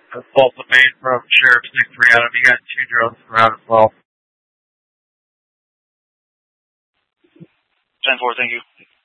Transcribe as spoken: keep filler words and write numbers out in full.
That's Tulsa Maine from Sheriff six three Adam. You got two drones around as well. ten four, thank you.